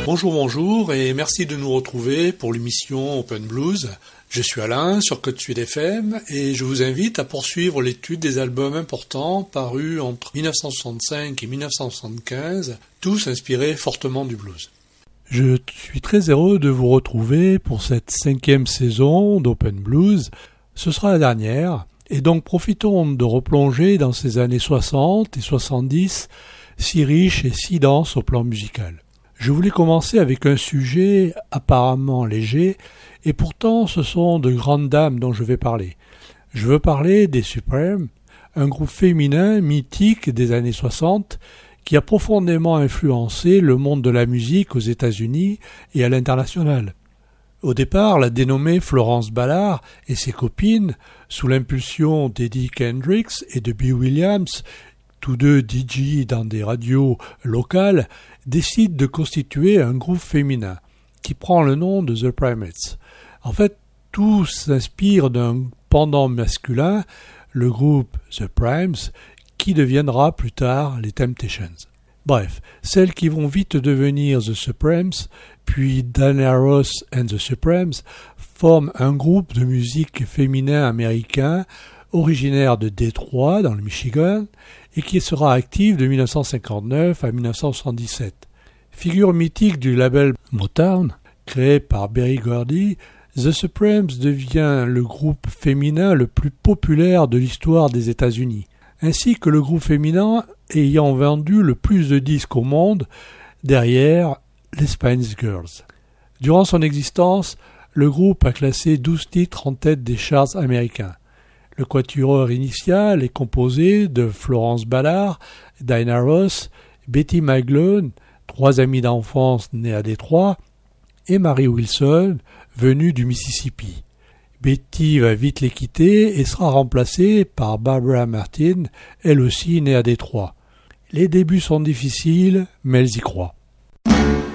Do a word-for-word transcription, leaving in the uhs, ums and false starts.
Bonjour, bonjour et merci de nous retrouver pour l'émission Open Blues. Je suis Alain sur Côte Sud F M et je vous invite à poursuivre l'étude des albums importants parus entre dix-neuf cent soixante-cinq et dix-neuf cent soixante-quinze, tous inspirés fortement du blues. Je suis très heureux de vous retrouver pour cette cinquième saison d'Open Blues. Ce sera la dernière et donc profitons de replonger dans ces années soixante et soixante-dix si riches et si denses au plan musical. Je voulais commencer avec un sujet apparemment léger, et pourtant ce sont de grandes dames dont je vais parler. Je veux parler des Supremes, un groupe féminin mythique des années soixante qui a profondément influencé le monde de la musique aux États-Unis et à l'international. Au départ, la dénommée Florence Ballard et ses copines, sous l'impulsion d'Eddie Kendricks et de Bill Williams, tous deux D J dans des radios locales, décident de constituer un groupe féminin qui prend le nom de The Primates. En fait, tout s'inspire d'un pendant masculin, le groupe The Primes, qui deviendra plus tard les Temptations. Bref, celles qui vont vite devenir The Supremes, puis Diana Ross and the Supremes, forment un groupe de musique féminin américain originaire de Détroit, dans le Michigan, et qui sera actif de dix-neuf cent cinquante-neuf à dix-neuf cent soixante-dix-sept. Figure mythique du label Motown, créé par Berry Gordy, The Supremes devient le groupe féminin le plus populaire de l'histoire des États-Unis, ainsi que le groupe féminin ayant vendu le plus de disques au monde, derrière les Spice Girls. Durant son existence, le groupe a classé douze titres en tête des charts américains. Le quatuor initial est composé de Florence Ballard, Diana Ross, Betty McGlone, trois amies d'enfance nées à Détroit, et Mary Wilson, venue du Mississippi. Betty va vite les quitter et sera remplacée par Barbara Martin, elle aussi née à Détroit. Les débuts sont difficiles, mais elles y croient.